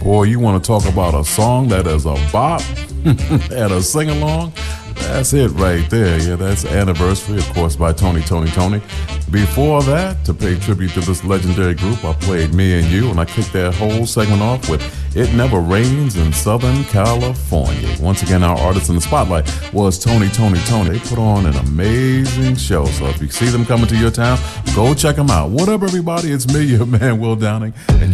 Boy, you want to talk about a song that is a bop and a sing-along? That's it right there. Yeah, that's Anniversary, of course, by Tony. Before that, to pay tribute to this legendary group, I played Me and You, and I kicked that whole segment off with It Never Rains in Southern California. Once again, our artist in the spotlight was Tony. They put on an amazing show, so if you see them coming to your town, go check them out. What up, everybody? It's me, your man, Will Downing, and